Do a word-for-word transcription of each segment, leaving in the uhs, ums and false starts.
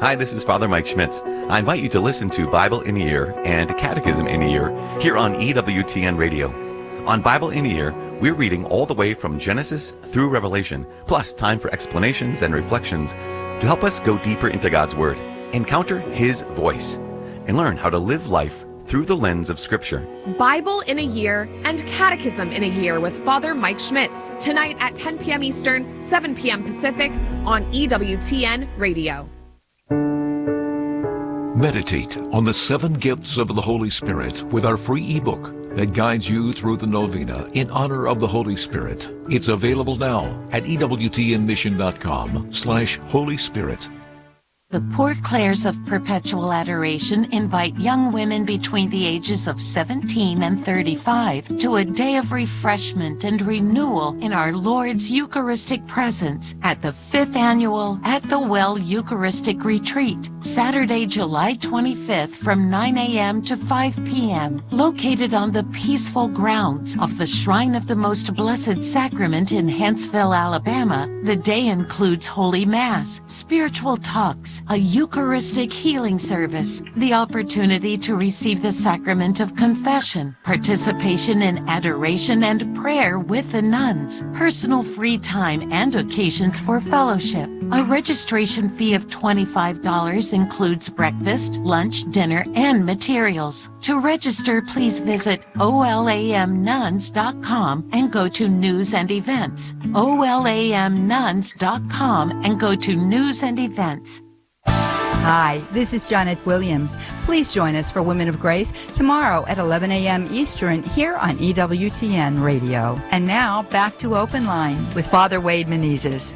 Hi, this is Father Mike Schmitz. I invite you to listen to Bible in a Year and Catechism in a Year here on E W T N Radio. On Bible in a Year, we're reading all the way from Genesis through Revelation, plus time for explanations and reflections to help us go deeper into God's Word, encounter His voice, and learn how to live life through the lens of Scripture. Bible in a Year and Catechism in a Year with Father Mike Schmitz, tonight at ten p.m. Eastern, seven p.m. Pacific on E W T N Radio. Meditate on the seven gifts of the Holy Spirit with our free ebook that guides you through the novena in honor of the Holy Spirit. It's available now at ewtnmission.com slash Holy Spirit. The Poor Clares of Perpetual Adoration invite young women between the ages of seventeen and thirty-five to a day of refreshment and renewal in our Lord's Eucharistic presence at the fifth annual At the Well Eucharistic Retreat, Saturday, July twenty-fifth from nine a.m. to five p.m., located on the peaceful grounds of the Shrine of the Most Blessed Sacrament in Huntsville, Alabama. The day includes Holy Mass, spiritual talks, a Eucharistic healing service, the opportunity to receive the sacrament of confession, participation in adoration and prayer with the nuns, personal free time and occasions for fellowship. A registration fee of twenty-five dollars includes breakfast, lunch, dinner, and materials. To register, please visit O L A M nuns dot com and go to News and Events. O L A M nuns dot com and go to News and Events. Hi, this is Janet Williams. Please join us for Women of Grace tomorrow at eleven a.m. Eastern here on E W T N Radio. And now, back to Open Line with Father Wade Menezes.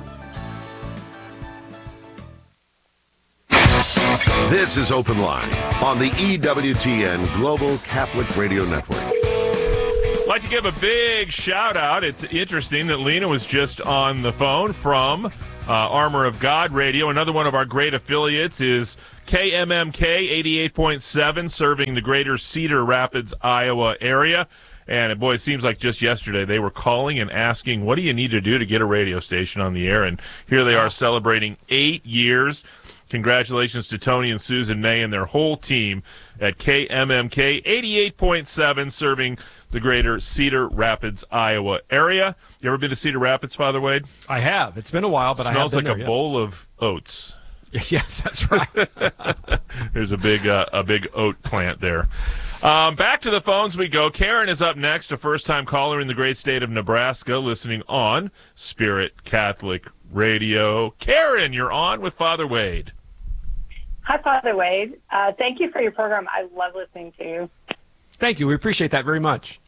This is Open Line on the E W T N Global Catholic Radio Network. I'd like to give a big shout out. It's interesting that Lena was just on the phone from uh, Armor of God Radio. Another one of our great affiliates is K M M K eighty-eight point seven, serving the greater Cedar Rapids, Iowa area. And boy, it seems like just yesterday they were calling and asking, what do you need to do to get a radio station on the air? And here they are celebrating eight years. Congratulations to Tony and Susan May and their whole team at K M M K eighty-eight point seven, serving the greater Cedar Rapids, Iowa area. You ever been to Cedar Rapids, Father Wade? I have. It's been a while, but it I have smells like been a there, bowl yeah. of oats. Yes, that's right. There's a big uh, a big oat plant there. Um, back to the phones we go. Karen is up next, a first-time caller in the great state of Nebraska, listening on Spirit Catholic Radio. Karen, you're on with Father Wade. Hi, Father Wade. Uh, thank you for your program. I love listening to you. Thank you. We appreciate that very much.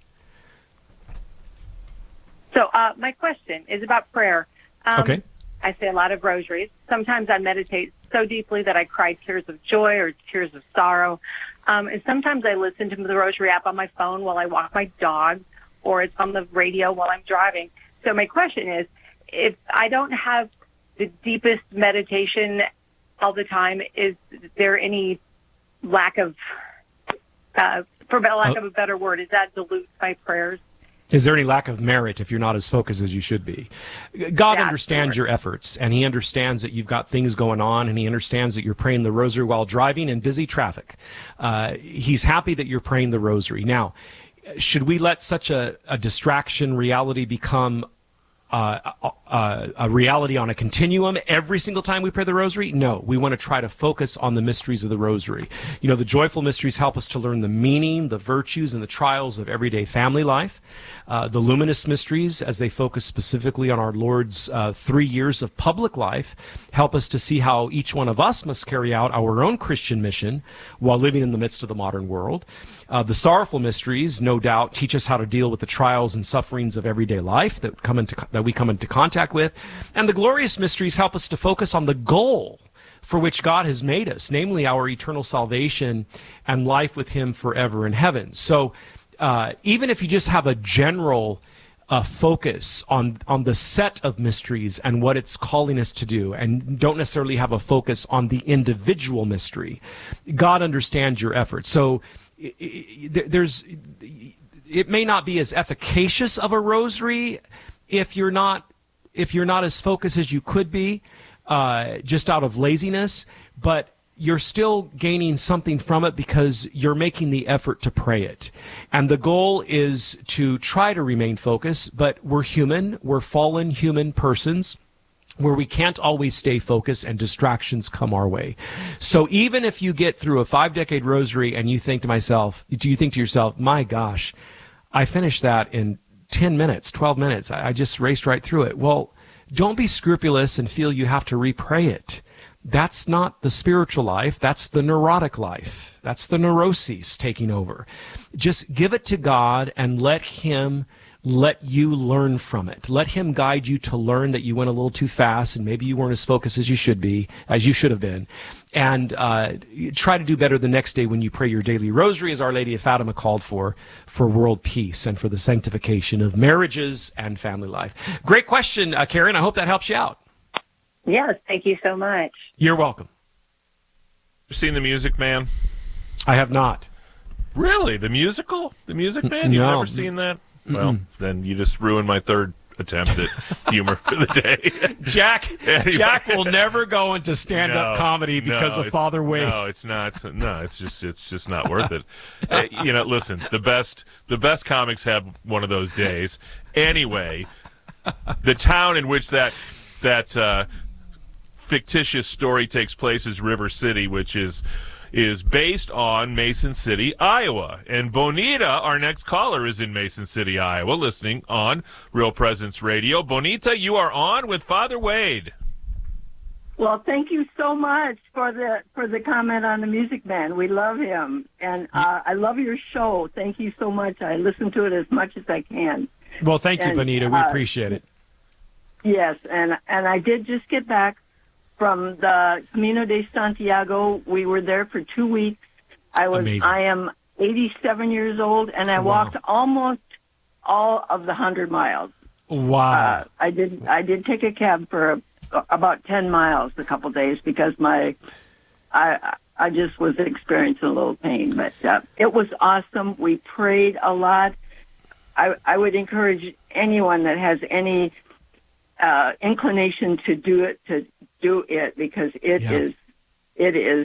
So uh, my question is about prayer. Um, okay. I say a lot of rosaries. Sometimes I meditate so deeply that I cry tears of joy or tears of sorrow. Um, and sometimes I listen to the rosary app on my phone while I walk my dog, or it's on the radio while I'm driving. So my question is, if I don't have the deepest meditation all the time, is there any lack of, uh, for lack of a better word, is that dilute my prayers? Is there any lack of merit if you're not as focused as you should be? God Yeah, understands sure. your efforts, and He understands that you've got things going on, and He understands that you're praying the rosary while driving in busy traffic. Uh, he's happy that you're praying the rosary. Now, should we let such a, a distraction reality become Uh, uh, a reality on a continuum every single time we pray the rosary? No, we want to try to focus on the mysteries of the rosary. You know, the joyful mysteries help us to learn the meaning, the virtues, and the trials of everyday family life. Uh, the luminous mysteries, as they focus specifically on our Lord's uh, three years of public life, help us to see how each one of us must carry out our own Christian mission while living in the midst of the modern world. Uh, the sorrowful mysteries, no doubt, teach us how to deal with the trials and sufferings of everyday life that come into that we come into contact with. And the glorious mysteries help us to focus on the goal for which God has made us, namely our eternal salvation and life with Him forever in heaven. So uh, even if you just have a general uh, focus on, on the set of mysteries and what it's calling us to do, and don't necessarily have a focus on the individual mystery, God understands your efforts. So it, it, there's, it may not be as efficacious of a rosary if you're not if you're not as focused as you could be. uh, just out of laziness, but you're still gaining something from it because you're making the effort to pray it. And the goal is to try to remain focused, but we're human, we're fallen human persons where we can't always stay focused and distractions come our way. So even if you get through a five-decade rosary and you think to myself, do you think to yourself, my gosh, I finished that in ten minutes, twelve minutes, I just raced right through it. Well, don't be scrupulous and feel you have to repray it. That's not the spiritual life. That's the neurotic life. That's the neuroses taking over. Just give it to God and let him let you learn from it. Let him guide you to learn that you went a little too fast and maybe you weren't as focused as you should be, as you should have been. And uh, try to do better the next day when you pray your daily rosary, as Our Lady of Fatima called for, for world peace and for the sanctification of marriages and family life. Great question, uh, Karen. I hope that helps you out. Yes, thank you so much. You're welcome. You seen The Music Man? I have not. Really? The musical? The Music Man? You've No. never seen that? Mm-mm. Well, then you just ruined my third attempt at humor for the day. Jack Anyway. Jack will never go into stand-up No, comedy because no, of it's- Father Wade. No, it's not. No, it's just it's just not worth it. Uh, you know, listen, the best the best comics have one of those days. Anyway, the town in which that that uh, fictitious story takes place is River City, which is is based on Mason City, Iowa. And Bonita, our next caller, is in Mason City, Iowa, listening on Real Presence Radio. Bonita, you are on with Father Wade. Well, thank you so much for the for the comment on the Music Man. We love him, and uh, I love your show. Thank you so much. I listen to it as much as I can. Well, thank you, And, Bonita. We uh, appreciate it. Yes, and and I did just get back from the Camino de Santiago. We were there for two weeks. I was Amazing. I am eighty-seven years old, and I Wow. walked almost all of the hundred miles. Wow. Uh, I did I did take a cab for a, about ten miles a couple days because my I I just was experiencing a little pain, but uh, it was awesome. We prayed a lot. I I would encourage anyone that has any uh, inclination to do it to do it because it Yeah. is it is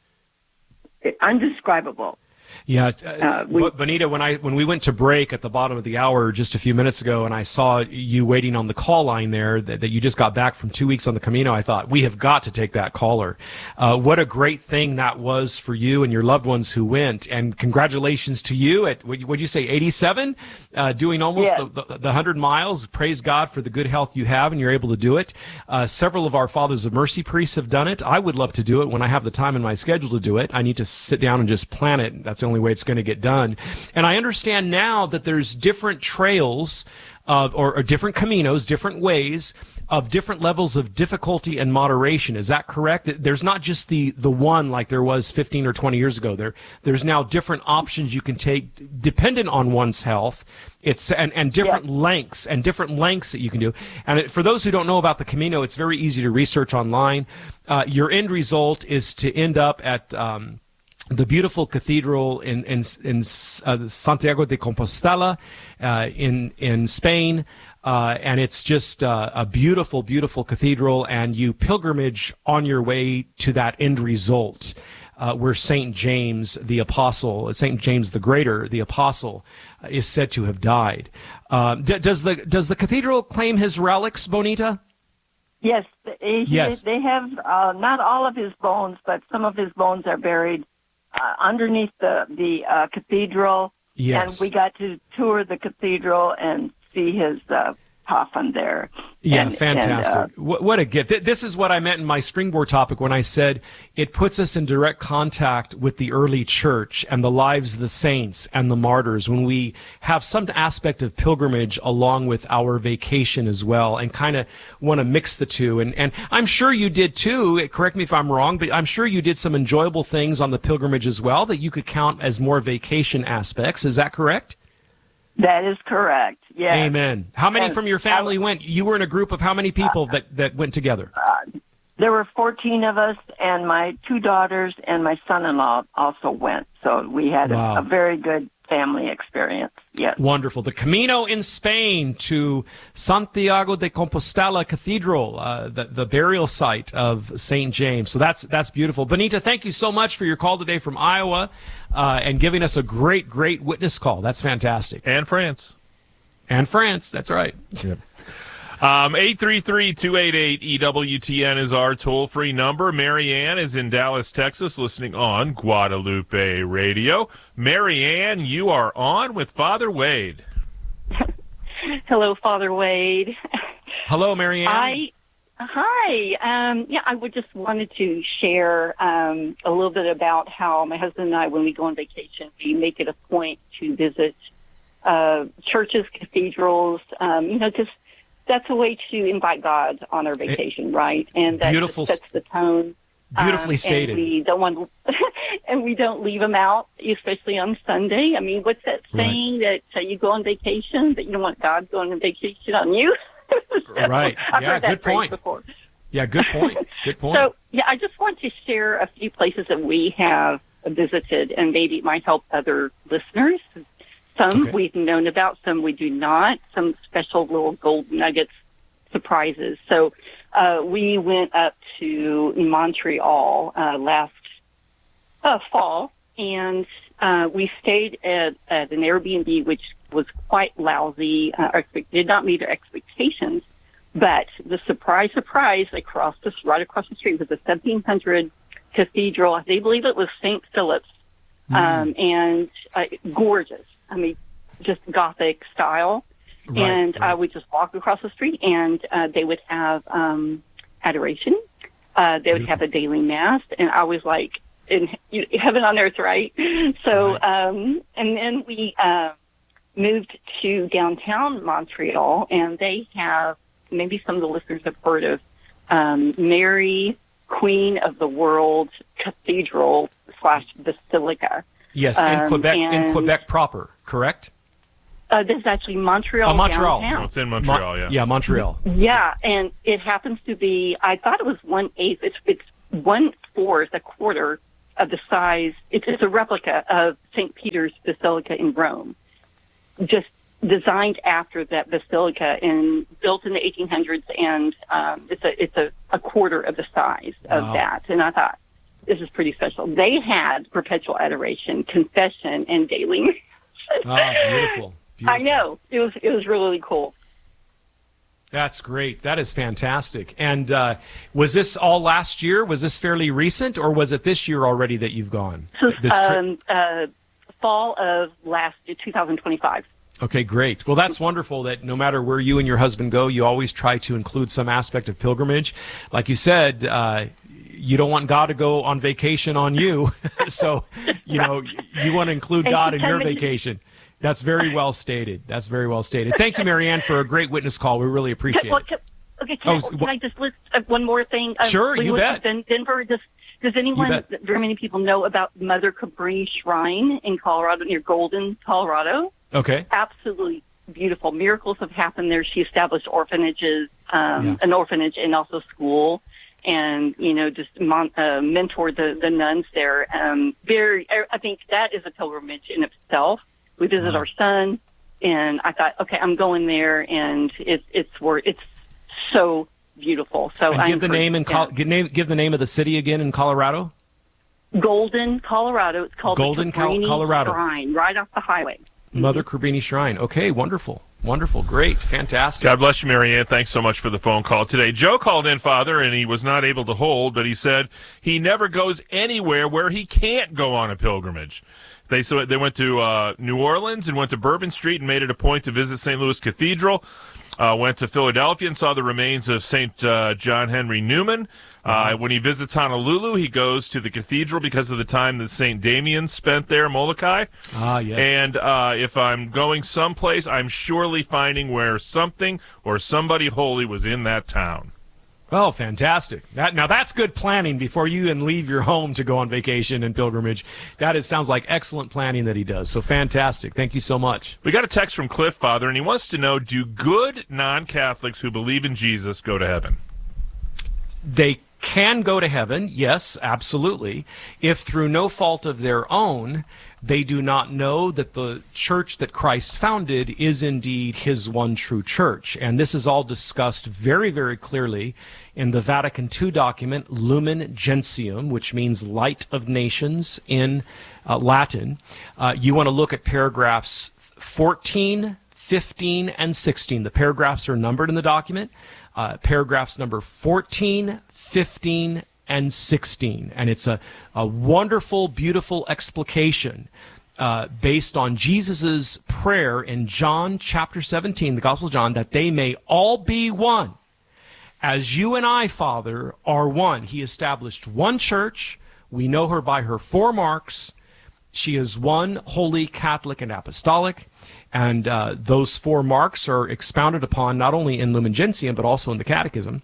undescribable. Yeah, uh, Uh, we- but Bonita, when I when we went to break at the bottom of the hour just a few minutes ago, and I saw you waiting on the call line there, that, that you just got back from two weeks on the Camino, I thought we have got to take that caller. Uh, what a great thing that was for you and your loved ones who went, and congratulations to you at what would you say, eighty-seven, uh, doing almost Yes. the, the, the hundred miles. Praise God for the good health you have, and you're able to do it. Uh, several of our Fathers of Mercy priests have done it. I would love to do it when I have the time in my schedule to do it. I need to sit down and just plan it. That's the only way it's going to get done. And I understand now that there's different trails uh, or, or different caminos, different ways of different levels of difficulty and moderation. Is that correct? There's not just the, the one like there was fifteen or twenty years ago. There, there's now different options you can take dependent on one's health. It's and, and different Yeah. lengths and different lengths that you can do. And it, for those who don't know about the Camino, it's very easy to research online. Uh, your end result is to end up at um, the beautiful cathedral in in, in uh, Santiago de Compostela uh, in in Spain, uh, and it's just uh, a beautiful, beautiful cathedral. And you pilgrimage on your way to that end result, uh, where Saint James the Apostle, Saint James the Greater, the Apostle, uh, is said to have died. Um, d- does the does the cathedral claim his relics, Bonita? Yes, they, Yes. they have uh, not all of his bones, but some of his bones are buried uh, underneath the the uh, cathedral. Yes. And we got to tour the cathedral and see his uh, coffin there. Yeah, And- fantastic. and, uh, what, what a gift. Th- This is what I meant in my springboard topic when I said it puts us in direct contact with the early church and the lives of the saints and the martyrs when we have some aspect of pilgrimage along with our vacation as well and kind of want to mix the two. And, and I'm sure you did too, correct me if I'm wrong, but I'm sure you did some enjoyable things on the pilgrimage as well that you could count as more vacation aspects. Is that correct? That is correct. Yeah. Amen. How many And from your family went? You were in a group of how many people that, that went together? There were fourteen of us, and my two daughters and my son-in-law also went. So we had Wow. a, a very good family experience. Yes. Wonderful. The Camino in Spain to Santiago de Compostela Cathedral, uh, the, the burial site of Saint James. So that's that's beautiful. Benita, thank you so much for your call today from Iowa uh, and giving us a great, great witness call. That's fantastic. And France. And France. That's right. Yep. Um, eight three three, two eight eight, E W T N is our toll-free number. Marianne is in Dallas, Texas, listening on Guadalupe Radio. Marianne, you are on with Father Wade. Hello, Father Wade. Hello, Marianne. I, hi. Um, yeah, I would just wanted to share um, a little bit about how my husband and I, when we go on vacation, we make it a point to visit uh, churches, cathedrals, um, you know, just that's a way to invite God on our vacation, it, right? And that beautiful, sets the tone. Beautifully um, stated. And we don't want, and we don't leave them out, especially on Sunday. I mean, what's that saying right. that uh, you go on vacation, but you don't want God going on vacation on you? So, right. I've yeah. heard that Good phrase point. Before. Yeah. Good point. Good point. So yeah, I just want to share a few places that we have visited, and maybe it might help other listeners. Some okay. we've known about, some we do not, some special little gold nuggets surprises. So uh, we went up to Montreal uh, last uh, fall, and uh, we stayed at, at an Airbnb, which was quite lousy, uh, expect- did not meet our expectations. But the surprise, surprise, across this, right across the street was a seventeen hundred cathedral. They believe it was Saint Philip's, mm. um, and uh, gorgeous. I mean, just Gothic style. Right, and right. I would just walk across the street, and uh, they would have um, adoration. Uh, they would Beautiful. have a daily mass, and I was like, in you, heaven on earth, right? So, right. Um, and then we uh, moved to downtown Montreal, and they have, maybe some of the listeners have heard of um, Mary, Queen of the World Cathedral slash Basilica. Yes, in Um, Quebec, in and- Quebec proper, correct? Uh, this is actually Montreal. Oh, Montreal. Downtown. Oh, it's in Montreal, Mon- yeah. Yeah, Montreal. Yeah, and it happens to be, I thought it was one eighth, it's, it's one fourth, a quarter of the size, it's, it's a replica of Saint Peter's Basilica in Rome, just designed after that basilica and built in the eighteen hundreds, and um, it's a it's a, a quarter of the size of Wow. that. And I thought, this is pretty special. They had perpetual adoration, confession, and daily mass. Oh, beautiful. I Beautiful. know. It was it was really cool. That's great. That is fantastic. And uh, was this all last year? Was this fairly recent, or was it this year already that you've gone? This trip? Um, uh, fall of last two thousand twenty-five. Okay, great. Well, that's wonderful that no matter where you and your husband go, you always try to include some aspect of pilgrimage. Like you said, uh, you don't want God to go on vacation on you. So, you know, you want to include And God in to your tell me- vacation. That's very well stated. That's very well stated. Thank you, Marianne, for a great witness call. We really appreciate Well, it. can, okay, can, Oh, I, can wh- I just list uh, one more thing? Uh, Sure, we you went bet. to Den- Denver. Does, does anyone, bet. very many people know about Mother Cabrini Shrine in Colorado, near Golden, Colorado? Okay. Absolutely beautiful. Miracles have happened there. She established orphanages, um, Yeah. an orphanage and also school, and, you know, just mon- uh, mentored the, the nuns there. Um, very, I think that is a pilgrimage in itself. We visited Wow. our son, and I thought, okay, I'm going there, and it's it's worth, it's so beautiful. So And I give the encourage name in Col- them. give name give the name of the city again in Colorado. Golden, Colorado. It's called Golden, the Col- Cabrini Colorado. Shrine, right off the highway. Mother Cabrini Shrine. Okay, wonderful, wonderful, great, fantastic. God bless you, Marianne. Thanks so much for the phone call today. Joe called in, Father, and he was not able to hold, but he said he never goes anywhere where he can't go on a pilgrimage. They so they went to uh, New Orleans and went to Bourbon Street and made it a point to visit Saint Louis Cathedral. Uh, went to Philadelphia and saw the remains of Saint uh, John Henry Newman. Uh, when he visits Honolulu, he goes to the cathedral because of the time that Saint Damien spent there, Molokai. Ah, yes. And uh, if I'm going someplace, I'm surely finding where something or somebody holy was in that town. Oh, fantastic! That now that's good planning before you even leave your home to go on vacation and pilgrimage. That is sounds like excellent planning that he does. So fantastic! Thank you so much. We got a text from Cliff, Father, and he wants to know: do good non-Catholics who believe in Jesus go to heaven? They can go to heaven, yes, absolutely, if through no fault of their own They do not know that the church that Christ founded is indeed his one true church. And this is all discussed very, very clearly in the Vatican Two document, Lumen Gentium, which means light of nations in uh, Latin. Uh, you want to look at paragraphs fourteen, fifteen, and sixteen. The paragraphs are numbered in the document. Uh, paragraphs number fourteen, fifteen, and sixteen. And it's a, a wonderful, beautiful explication uh, based on Jesus's prayer in John chapter seventeen, the Gospel of John, that they may all be one. As you and I, Father, are one. He established one church. We know her by her four marks. She is one, holy, Catholic, and apostolic. And uh, those four marks are expounded upon not only in Lumen Gentium, but also in the Catechism.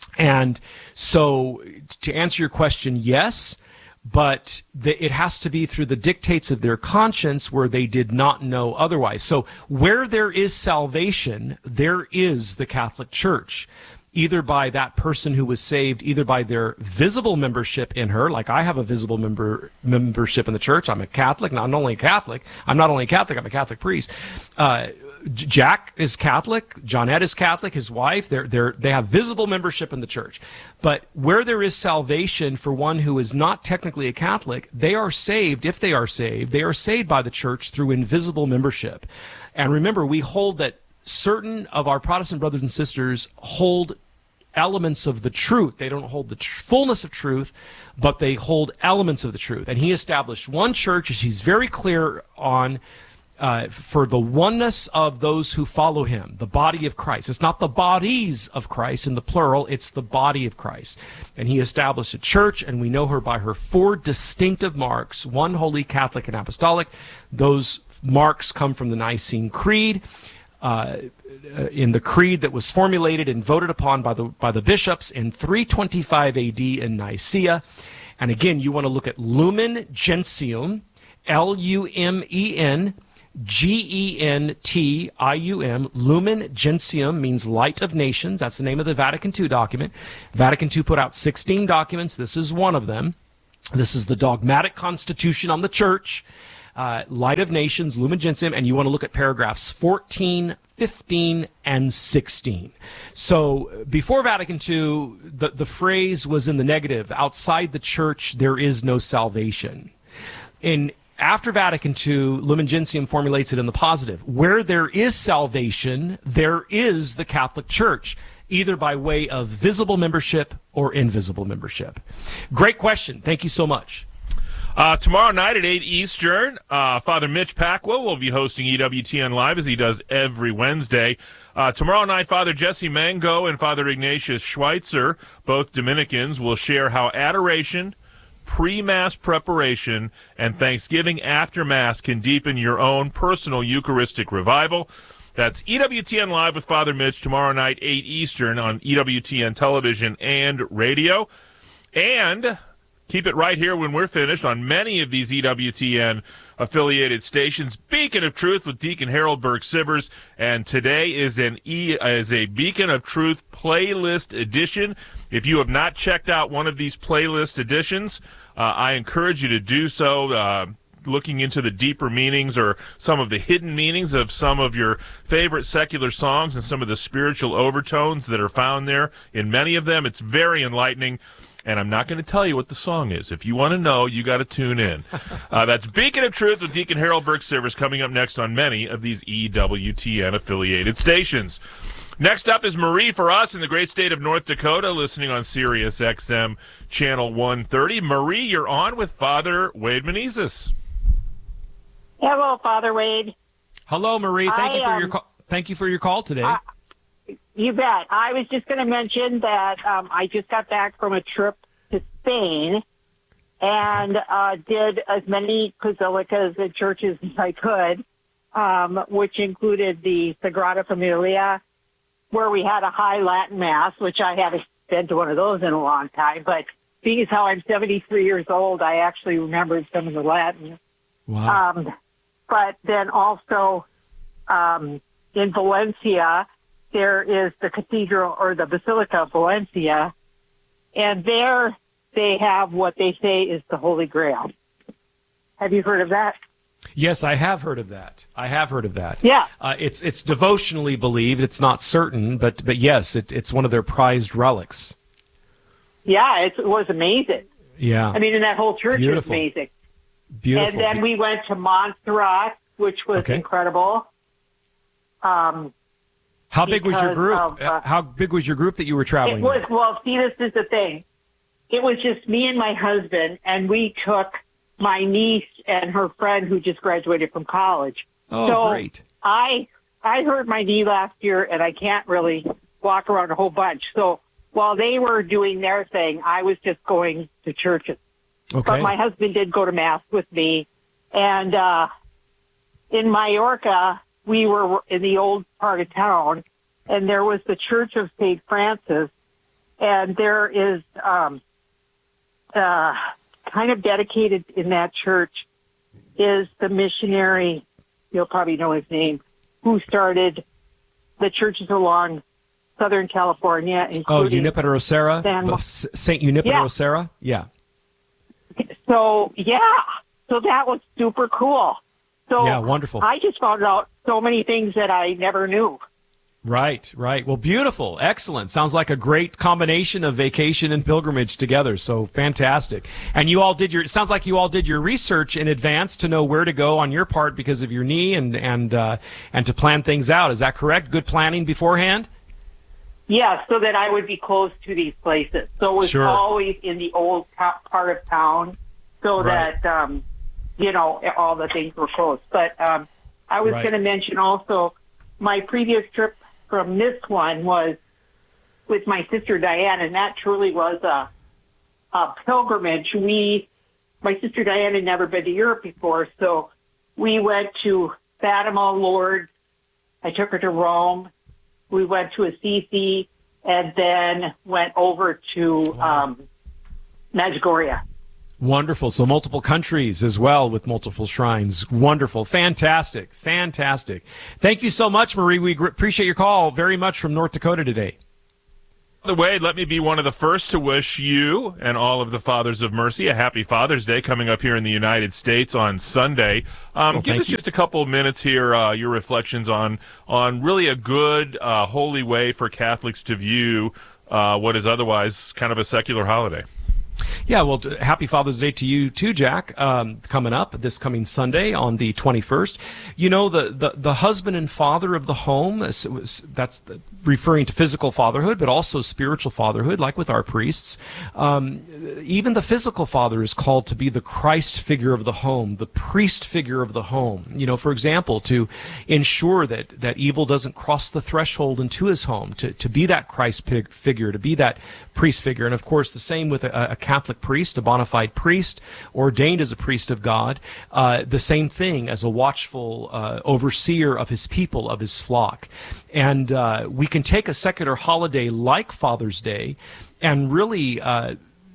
And so, to answer your question, yes, but the, it has to be through the dictates of their conscience where they did not know otherwise. So, where there is salvation, there is the Catholic Church. Either by that person who was saved, either by their visible membership in her, like I have a visible member membership in the church. I'm a Catholic, not only a Catholic. I'm not only a Catholic, I'm a Catholic priest. Uh, Jack is Catholic. Johnette is Catholic. His wife. They're they're they have visible membership in the church. But where there is salvation for one who is not technically a Catholic, they are saved. If they are saved, they are saved by the church through invisible membership. And remember, we hold that certain of our Protestant brothers and sisters hold elements of the truth. They don't hold the tr- fullness of truth, but they hold elements of the truth. And he established one church, as he's very clear on, uh, for the oneness of those who follow him, the body of Christ. It's not the bodies of Christ in the plural, it's the body of Christ. And he established a church, and we know her by her four distinctive marks, one, holy, Catholic, and apostolic. Those marks come from the Nicene Creed. Uh, in the creed that was formulated and voted upon by the by the bishops in three twenty-five A D in Nicaea. And again, you want to look at Lumen Gentium, L U M E N G E N T I U M. Lumen Gentium means light of nations. That's the name of the Vatican Two document. Vatican Two put out sixteen documents. This is one of them. This is the dogmatic constitution on the church. Uh, Light of Nations, Lumen Gentium, and you want to look at paragraphs fourteen, fifteen, and sixteen. So before Vatican Two, the, the phrase was in the negative. Outside the church, there is no salvation. In after Vatican Two, Lumen Gentium formulates it in the positive. Where there is salvation, there is the Catholic Church, either by way of visible membership or invisible membership. Great question. Thank you so much. Uh, tomorrow night at eight Eastern, uh, Father Mitch Pacwa will be hosting E W T N Live, as he does every Wednesday. Uh, tomorrow night, Father Jesse Mango and Father Ignatius Schweitzer, both Dominicans, will share how adoration, pre-Mass preparation, and Thanksgiving after Mass can deepen your own personal Eucharistic revival. That's E W T N Live with Father Mitch tomorrow night, eight Eastern, on E W T N television and radio. And keep it right here when we're finished on many of these E W T N affiliated stations. Beacon of Truth with Deacon Harold Burke-Sivers, and today is an E is a Beacon of Truth playlist edition. If you have not checked out one of these playlist editions, uh, I encourage you to do so. Uh, looking into the deeper meanings or some of the hidden meanings of some of your favorite secular songs and some of the spiritual overtones that are found there in many of them. It's very enlightening. And I'm not going to tell you what the song is. If you want to know, you got to tune in. Uh, that's Beacon of Truth with Deacon Harold Burke-Sivers coming up next on many of these E W T N affiliated stations. Next up is Marie for us in the great state of North Dakota, listening on Sirius X M channel one thirty. Marie, you're on with Father Wade Menezes. Hello, Father Wade. Hello, Marie. Thank I, you for um, your call. Thank you for your call today. I, You bet. I was just going to mention that um, I just got back from a trip to Spain and uh, did as many basilicas and churches as I could, um, which included the Sagrada Familia, where we had a high Latin Mass, which I haven't been to one of those in a long time. But being as how I'm seventy-three years old, I actually remembered some of the Latin. Wow. Um, but then also um, in Valencia, there is the cathedral or the Basilica of Valencia, and there they have what they say is the Holy Grail. Have you heard of that? Yes, I have heard of that. I have heard of that. Yeah. Uh, it's it's devotionally believed. It's not certain, but but yes, it, it's one of their prized relics. Yeah, it was amazing. Yeah. I mean, and that whole church Beautiful. was amazing. Beautiful. And then we went to Montserrat, which was Okay. incredible. Um, How big was your because group? of, uh, How big was your group that you were traveling It was, with? well, see, this is the thing. It was just me and my husband, and we took my niece and her friend who just graduated from college. Oh, so great. I, I hurt my knee last year, and I can't really walk around a whole bunch. So while they were doing their thing, I was just going to churches. Okay. But my husband did go to Mass with me. And uh, in Majorca, we were in the old part of town, and there was the Church of Saint Francis, and there is um, uh, kind of dedicated in that church is the missionary, you'll probably know his name, who started the churches along Southern California, Oh, including Junipero Serra? San- Saint Junipero Yeah. Serra? Yeah. So, yeah, so that was super cool. So Yeah, wonderful. I just found out so many things that I never knew. Right, right. Well, beautiful. Excellent. Sounds like a great combination of vacation and pilgrimage together. So fantastic. And you all did your, it sounds like you all did your research in advance to know where to go on your part because of your knee and, and, uh, and to plan things out. Is that correct? Good planning beforehand? Yeah, so that I would be close to these places. So it was Sure. always in the old to- part of town so Right. that, um, you know, all the things were close. But um, I was Right. going to mention also my previous trip from this one was with my sister Diane, and that truly was a, a pilgrimage. We, my sister Diane had never been to Europe before, so we went to Fatima, Lourdes. I took her to Rome. We went to Assisi, and then went over to um, Medjugorje. Wonderful. So multiple countries as well with multiple shrines. Wonderful. Fantastic. Fantastic. Thank you so much, Marie. We gr- appreciate your call very much from North Dakota today. By the way, let me be one of the first to wish you and all of the Fathers of Mercy a happy Father's Day coming up here in the United States on Sunday. Um, Well, give thank us you. just a couple of minutes here, uh, your reflections on on really a good, uh, holy way for Catholics to view uh, what is otherwise kind of a secular holiday. Yeah, well, t- happy Father's Day to you too, Jack. Um, coming up this coming Sunday on the twenty-first. You know, the, the, the husband and father of the home, is- was- that's the, referring to physical fatherhood, but also spiritual fatherhood, like with our priests. Um, even the physical father is called to be the Christ figure of the home, the priest figure of the home. You know, for example, to ensure that, that evil doesn't cross the threshold into his home, to, to be that Christ pig- figure, to be that priest figure. And of course, the same with a, a Catholic priest, a bona fide priest, ordained as a priest of God, uh, the same thing as a watchful uh, overseer of his people, of his flock. And uh, we can take a secular holiday like Father's Day and really uh,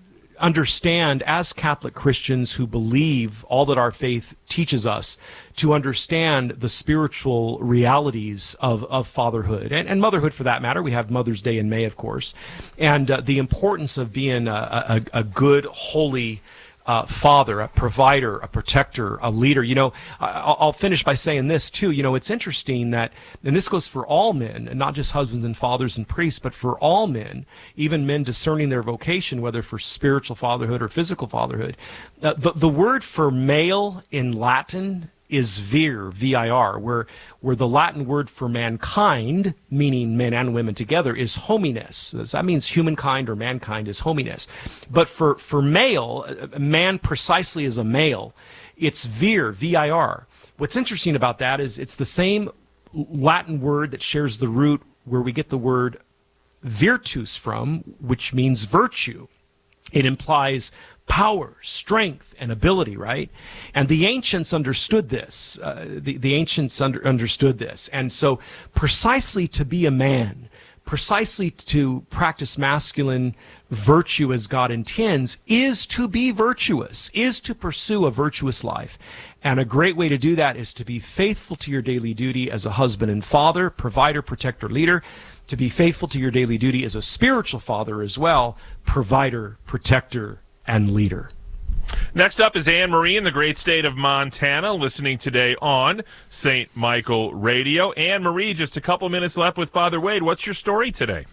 understand, as Catholic Christians who believe all that our faith teaches us, to understand the spiritual realities of, of fatherhood and, and motherhood for that matter. We have Mother's Day in May, of course, and uh, the importance of being a, a, a good, holy Uh, father, a provider, a protector, a leader. You know, I, I'll finish by saying this too. You know, it's interesting that, and this goes for all men, and not just husbands and fathers and priests, but for all men, even men discerning their vocation, whether for spiritual fatherhood or physical fatherhood. Uh, the, the word for male in Latin is vir, V I R, where, where the Latin word for mankind, meaning men and women together, is homines. That means humankind or mankind is homines. But for, for male, man precisely as a male, it's vir, V I R. What's interesting about that is it's the same Latin word that shares the root where we get the word virtus from, which means virtue. It implies power, strength, and ability, right? And the ancients understood this. Uh, the, the ancients under, understood this. And so precisely to be a man, precisely to practice masculine virtue as God intends, is to be virtuous, is to pursue a virtuous life. And a great way to do that is to be faithful to your daily duty as a husband and father, provider, protector, leader, to be faithful to your daily duty as a spiritual father as well, provider, protector, and leader. Next up is Anne Marie in the great state of Montana, listening today on Saint Michael Radio. Anne Marie, just a couple minutes left with Father Wade. What's your story today?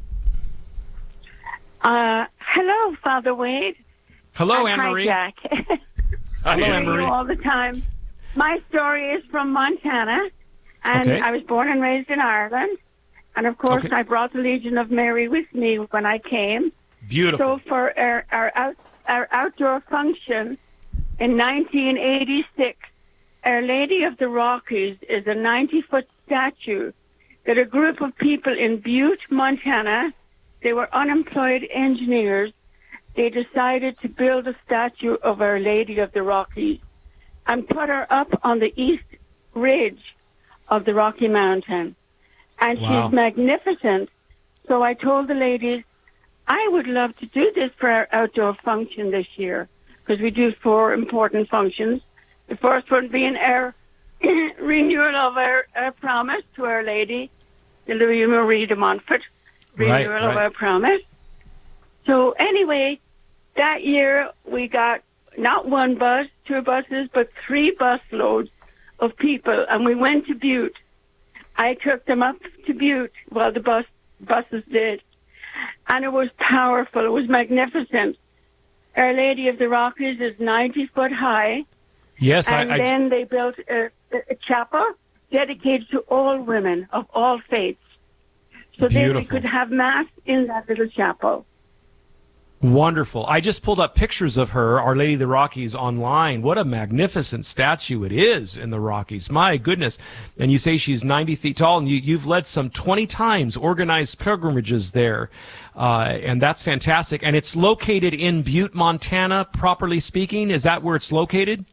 Uh, hello, Father Wade. Hello, and Anne Marie. Hi, Jack. Hello, I hear Anne Marie. you all the time. My story is from Montana, and Okay. I was born and raised in Ireland. And of course, Okay. I brought the Legion of Mary with me when I came. Beautiful. So for our our, out, our outdoor function in nineteen eighty-six, Our Lady of the Rockies is a ninety-foot statue that a group of people in Butte, Montana, they were unemployed engineers. They decided to build a statue of Our Lady of the Rockies and put her up on the east ridge of the Rocky Mountain. And Wow. she's magnificent. So I told the ladies, I would love to do this for our outdoor function this year, because we do four important functions. The first one being our renewal of our, our promise to Our Lady, the Louis Marie de Montfort renewal Right, of right. our promise. So anyway, that year we got not one bus, two buses, but three bus loads of people, and we went to Butte. I took them up to Butte while the bus buses did, and it was powerful. It was magnificent. Our Lady of the Rockies is ninety foot high. Yes, I- and I- then they built a, a chapel dedicated to all women of all faiths. So then we Beautiful. could have mass in that little chapel. Wonderful. I just pulled up pictures of her, Our Lady of the Rockies, online. What a magnificent statue it is in the Rockies. My goodness. And you say she's ninety feet tall, and you, you've led some twenty times organized pilgrimages there. Uh, and that's fantastic. And it's located in Butte, Montana, properly speaking. Is that where it's located?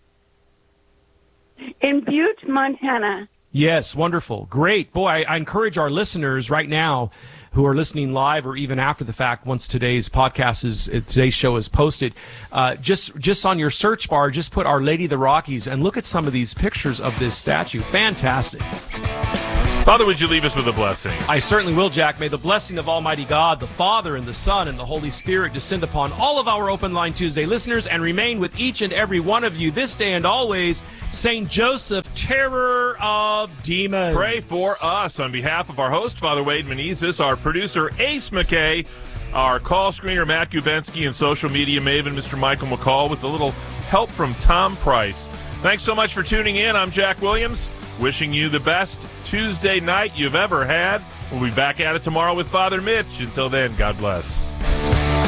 In Butte, Montana. Yes, wonderful. Great. Boy, I, I encourage our listeners right now who are listening live or even after the fact once today's podcast is, uh, today's show is posted, uh, just just on your search bar, just put Our Lady of the Rockies and look at some of these pictures of this statue. Fantastic. Father, would you leave us with a blessing? I certainly will, Jack. May the blessing of Almighty God, the Father, and the Son, and the Holy Spirit descend upon all of our Open Line Tuesday listeners and remain with each and every one of you this day and always. Saint Joseph, terror of demons. Pray for us on behalf of our host, Father Wade Menezes, our producer, Ace McKay, our call screener, Matt Gubensky, and social media maven, Mister Michael McCall, with a little help from Tom Price. Thanks so much for tuning in. I'm Jack Williams, wishing you the best Tuesday night you've ever had. We'll be back at it tomorrow with Father Mitch. Until then, God bless.